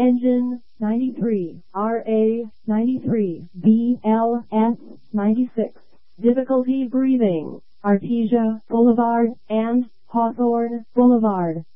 Engine 93, RA 93, BLS 96. Difficulty breathing, Artesia Boulevard and Hawthorne Boulevard.